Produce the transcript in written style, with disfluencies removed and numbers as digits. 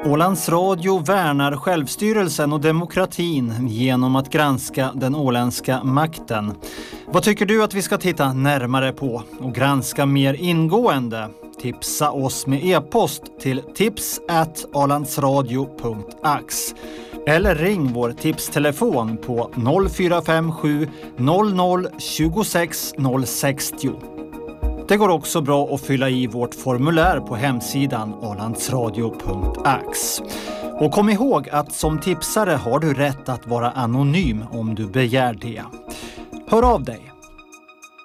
Ålands Radio värnar självstyrelsen och demokratin genom att granska den åländska makten. Vad tycker du att vi ska titta närmare på och granska mer ingående? Tipsa oss med e-post till tips@alandsradio.ax eller ring vår tipstelefon på 0457 00 26 060. Det går också bra att fylla i vårt formulär på hemsidan alandsradio.ax. Och kom ihåg att som tipsare har du rätt att vara anonym om du begär det. Hör av dig.